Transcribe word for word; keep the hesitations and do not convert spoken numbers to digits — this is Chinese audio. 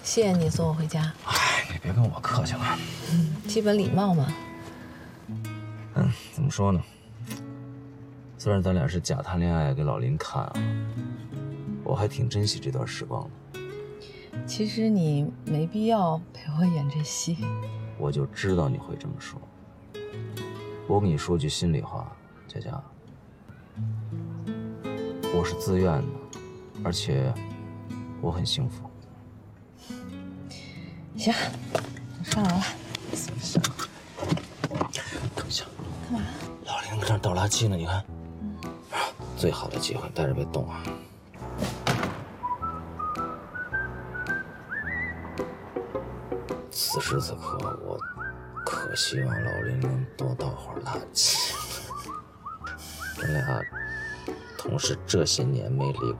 谢谢你送我回家。 哎，你别跟我客气了。 嗯，基本礼貌嘛。 嗯，怎么说呢？虽然咱俩是假谈恋爱给老林看啊，我还挺珍惜这段时光的。 其实你没必要陪我演这戏。 我就知道你会这么说。我跟你说句心里话，佳佳，我是自愿的，而且我很幸福。 行，我上来了。 行，等一下， 干嘛？ 老林搁那倒垃圾呢，你看。嗯、最好的机会，带着别动啊。此时此刻，我可希望老林能多倒会儿垃圾。咱俩同是这些年没离过